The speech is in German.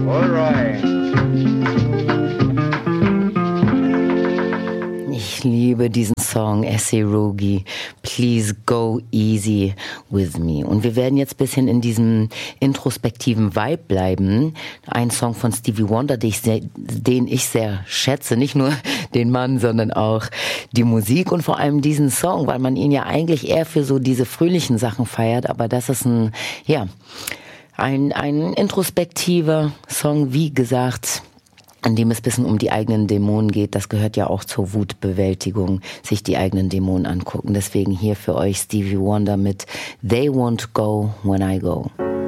All right. Ich liebe diesen Song, S.A. Rogi, Please Go Easy With Me. Und wir werden jetzt ein bisschen in diesem introspektiven Vibe bleiben. Ein Song von Stevie Wonder, den ich sehr schätze. Nicht nur den Mann, sondern auch die Musik und vor allem diesen Song, weil man ihn ja eigentlich eher für so diese fröhlichen Sachen feiert. Aber das ist ein introspektiver Song, wie gesagt, an dem es ein bisschen um die eigenen Dämonen geht. Das gehört ja auch zur Wutbewältigung, sich die eigenen Dämonen angucken. Deswegen hier für euch Stevie Wonder mit They Won't Go When I Go.